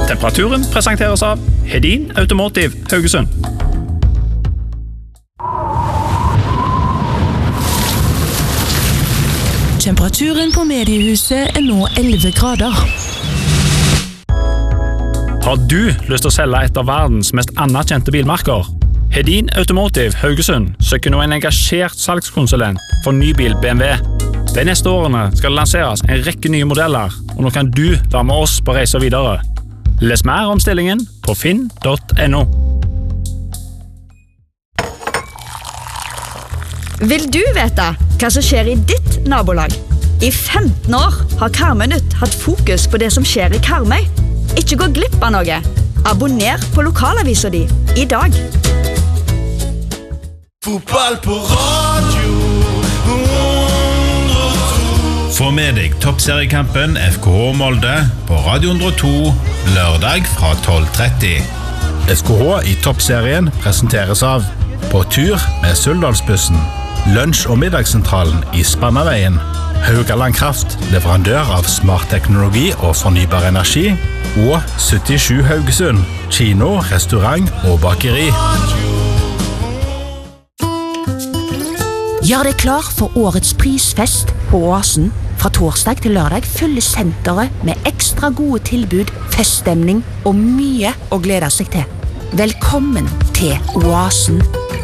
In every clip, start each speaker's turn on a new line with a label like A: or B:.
A: Temperaturen presenteres av Hedin Automotive Haugesund.
B: Temperaturen på mediehuset nå 11 grader.
A: Har du lyst til å selge et av verdens mest anerkjente bilmerker? Hedin Automotive Haugesund søker nå en engasjert salgskonsulent for nybil BMW. De neste årene skal det lanseres en rekke nye modeller, og nå kan du være med oss på reise videre. Les mer om stillingen på finn.no.
C: Vil du vite hva som skjer i ditt nabolag? I 15 år har Karmøynytt hatt fokus på det som skjer i Karmøy. Ikke gå glipp av noe. Abonner på lokalavisa di i dag.
D: Fotball på radio 102.
E: Få med deg toppseriekampen FKH Molde på Radio 102 lørdag fra 12:30.
F: FKH i toppserien presenteres av På tur med Suldalsbussen, lunsj- og middagssentralen i Spannaveien, Haugaland Kraft, leverandør av smart teknologi og fornybar energi, og 77 Haugesund, kino, restaurant og bakeri.
B: Gjør deg klar for årets prisfest på Oasen. Fra torsdag til lørdag fyller senteret med ekstra gode tilbud, feststemning og mye å glede seg til. Velkommen til Oasen.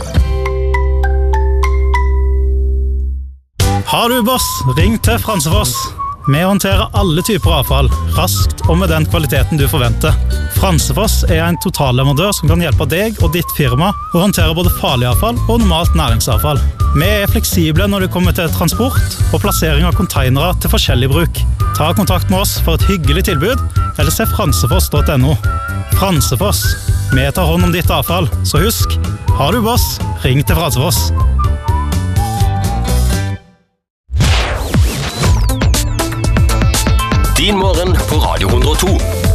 G: Har du boss, ring til Fransefoss. Vi håndterer alle typer avfall, raskt og med den kvaliteten du forventer. Fransefoss en totalleverandør som kan hjelpe deg og ditt firma å håndtere både farlig avfall og normalt næringsavfall. Vi fleksible når det kommer til transport og plassering av containere til forskjellig bruk. Ta kontakt med oss for et hyggelig tilbud, eller se fransefoss.no. Fransefoss, vi tar hånd om ditt avfall, så husk, har du boss, ring til Fransefoss.
H: Din morgen på Radio 102.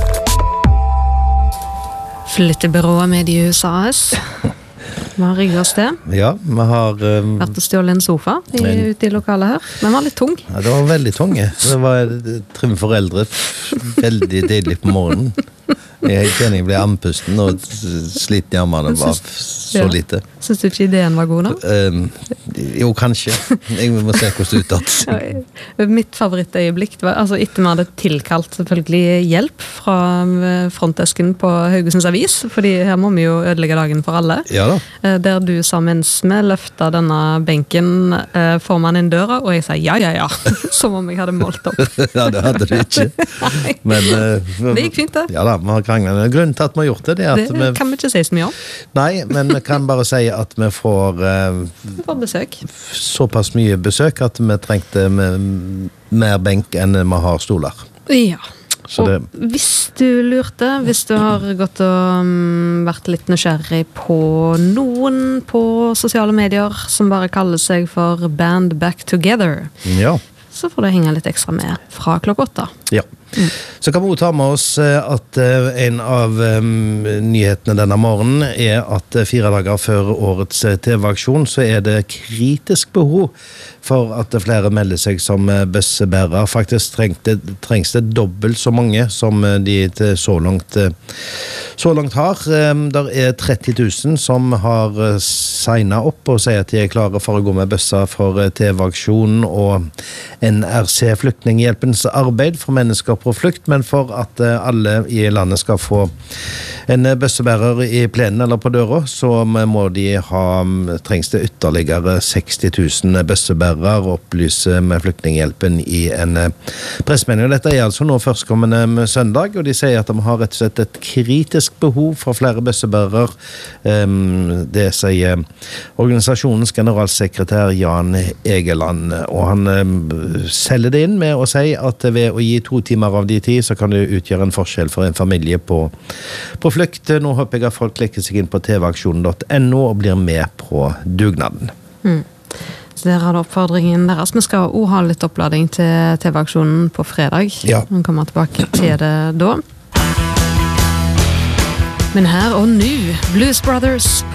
I: Flyttebyrået Mediehus AS. Hva rigger oss det?
J: Ja, vi har...
I: vært å stjåle en sofa ute i lokalet her. Den var litt tung.
J: Ja, det var veldig tung. Det var trim foreldre. Veldig deilig på morgenen. Jeg kjenner jeg ble andpusten og sliten i armene var så lite.
I: Synes du ikke ideen var god da?
J: Jo, kanskje. Jeg må se hvordan det ut.
I: Mitt favorittøyeblikk var, altså etter vi hadde tilkalt selvfølgelig hjelp fra frontdesken på Haugesunds Avis, fordi her må vi jo ødelegge dagen for alle.
J: Ja da.
I: Der du sa mens vi løftet denne benken foran inn døra, og jeg sa ja, som om jeg hadde målt opp.
J: Ja, det hadde du ikke. Men,
I: det gikk fint det.
J: Ja da, vi har kranglet. Grunnen til at vi har gjort det, er at
I: det kan vi ikke si så mye om.
J: Nei, men vi kan bare si at vi får
I: besøk.
J: Såpass mye besøk at vi trengte mer benk enn vi har stoler.
I: Ja.
J: Så
I: og hvis du lurte, hvis du har gått og vært litt nysgjerrig på noen på sosiale medier som bare kaller seg for Band Back Together,
J: ja.
I: Så får du henge litt ekstra med fra klokka 8.
J: Ja. Så kan vi også ta med oss at en av nyhetene denne morgenen er at 4 dager før årets TV-aksjon så er det kritisk behov for at flere melder seg som bøssebærere. Faktisk trengs det dobbelt så mange som de så langt har. Der er 30 000 som har signet opp og sier at de er klare for å gå med bøsser for TV-aksjonen og NRC Flyktninghjelpens arbeid for mennesker på flukt, men for at alle i landet skal få en bøssebærer i plenen eller på døra, så må de trengs det ytterligere 60 000 bøssebærere opplyse med Flyktninghjelpen i en pressemelding. Dette er altså nå førstkommende søndag, og de sier at de har rett og slett et kritisk behov for flere bøssebærere. Det sier organisasjonens generalsekretær Jan Egeland, og han selger det inn med å si at ved å gi 2 timer av de 10, så kan det utgjøre en forskjell for en familie på flukt. Nå håper jeg at folk klikker seg inn på tvaksjonen.no og blir med på dugnaden.
I: Så der har du oppfordringen deres. Vi skal også ha litt opplading til TV-aksjonen på fredag.
J: Ja.
I: Vi kommer tilbake til det da. Men her og nå, Blues Brothers